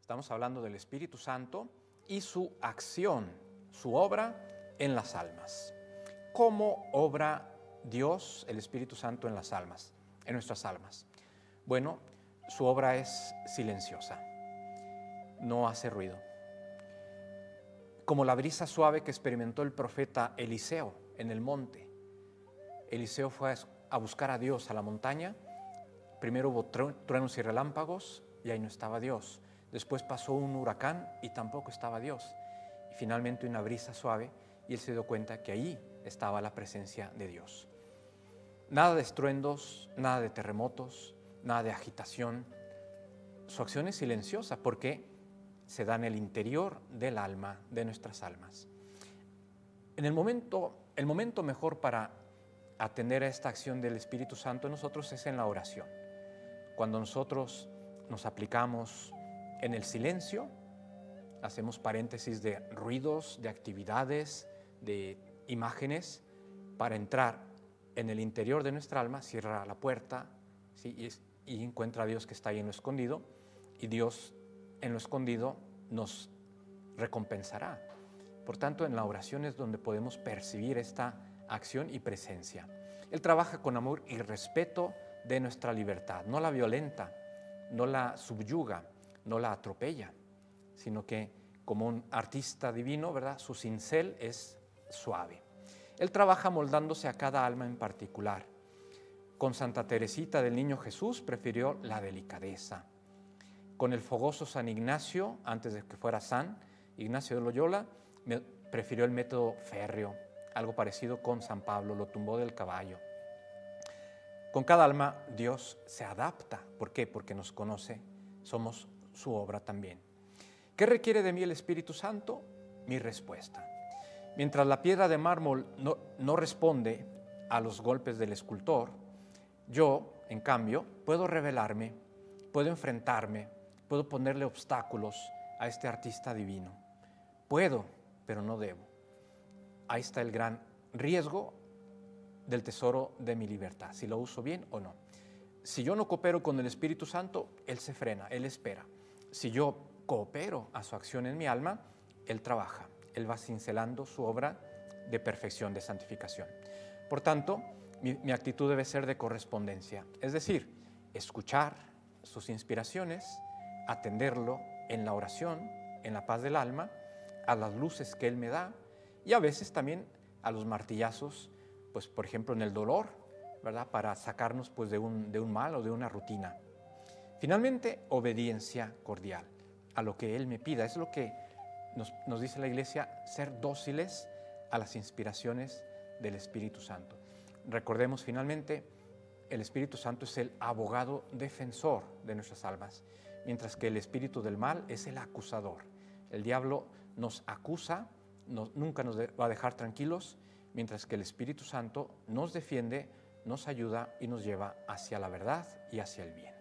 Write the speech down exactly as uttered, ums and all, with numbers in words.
Estamos hablando del Espíritu Santo y su acción, su obra en las almas. ¿Cómo obra Dios, el Espíritu Santo, en las almas, en nuestras almas? Bueno, su obra es silenciosa, no hace ruido. Como la brisa suave que experimentó el profeta Eliseo en el monte. Eliseo fue a buscar a Dios a la montaña. Primero hubo truenos y relámpagos y ahí no estaba Dios. Después pasó un huracán y tampoco estaba Dios. Y finalmente una brisa suave y él se dio cuenta que ahí estaba la presencia de Dios. Nada de estruendos, nada de terremotos, nada de agitación. Su acción es silenciosa porque se da en el interior del alma, de nuestras almas. En el momento, el momento mejor para atender a esta acción del Espíritu Santo en nosotros es en la oración. Cuando nosotros nos aplicamos en el silencio, hacemos paréntesis de ruidos, de actividades, de imágenes, para entrar en el interior de nuestra alma, cierra la puerta, ¿sí? y, es, y encuentra a Dios que está ahí en lo escondido, y Dios en lo escondido nos recompensará. Por tanto, en la oración es donde podemos percibir esta acción y presencia. Él trabaja con amor y respeto de nuestra libertad, no la violenta, no la subyuga, no la atropella, sino que como un artista divino, ¿verdad? Su cincel es suave. Él trabaja moldándose a cada alma en particular. Con Santa Teresita del Niño Jesús prefirió la delicadeza. Con el fogoso San Ignacio, antes de que fuera San Ignacio de Loyola, prefirió el método férreo, algo parecido con San Pablo, lo tumbó del caballo. Con cada alma Dios se adapta. ¿Por qué? Porque nos conoce, somos su obra también. ¿Qué requiere de mí el Espíritu Santo? Mi respuesta. Mientras la piedra de mármol no, no responde a los golpes del escultor, yo, en cambio, puedo rebelarme, puedo enfrentarme, puedo ponerle obstáculos a este artista divino. Puedo, pero no debo. Ahí está el gran riesgo del tesoro de mi libertad, si lo uso bien o no. Si yo no coopero con el Espíritu Santo, Él se frena, Él espera. Si yo coopero a su acción en mi alma, Él trabaja, Él va cincelando su obra de perfección, de santificación. Por tanto, mi, mi actitud debe ser de correspondencia, es decir, escuchar sus inspiraciones, atenderlo en la oración, en la paz del alma, a las luces que Él me da y a veces también a los martillazos, pues por ejemplo en el dolor, ¿verdad? Para sacarnos pues de un, de un mal o de una rutina. Finalmente, obediencia cordial a lo que Él me pida. Es lo que nos, nos dice la Iglesia, ser dóciles a las inspiraciones del Espíritu Santo. Recordemos finalmente, el Espíritu Santo es el abogado defensor de nuestras almas, mientras que el espíritu del mal es el acusador. El diablo nos acusa, no, nunca nos de, va a dejar tranquilos, mientras que el Espíritu Santo nos defiende, nos ayuda y nos lleva hacia la verdad y hacia el bien.